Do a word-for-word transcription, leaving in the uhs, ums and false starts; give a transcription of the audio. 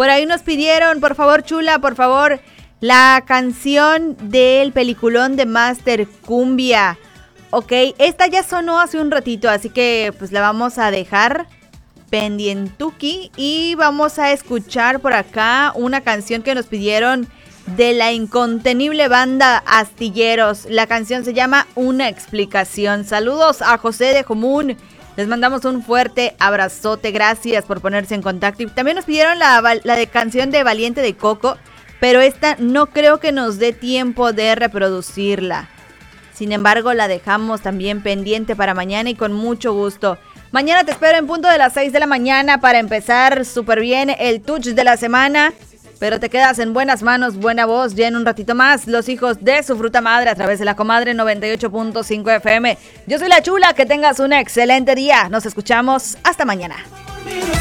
Por ahí nos pidieron, por favor, Chula, por favor, la canción del peliculón de Master Cumbia. Ok, esta ya sonó hace un ratito, así que pues la vamos a dejar pendientuki. Y vamos a escuchar por acá una canción que nos pidieron de la incontenible banda Astilleros. La canción se llama Una Explicación. Saludos a José de Jomún. Les mandamos un fuerte abrazote. Gracias por ponerse en contacto. Y también nos pidieron la, la de canción de Valiente de Coco, pero esta no creo que nos dé tiempo de reproducirla. Sin embargo, la dejamos también pendiente para mañana y con mucho gusto. Mañana te espero en punto de las seis de la mañana para empezar súper bien el touch de la semana. Pero te quedas en buenas manos, buena voz. Ya en un ratito más, los hijos de su fruta madre a través de la Comadre noventa y ocho punto cinco F M. Yo soy la Chula, que tengas un excelente día. Nos escuchamos hasta mañana.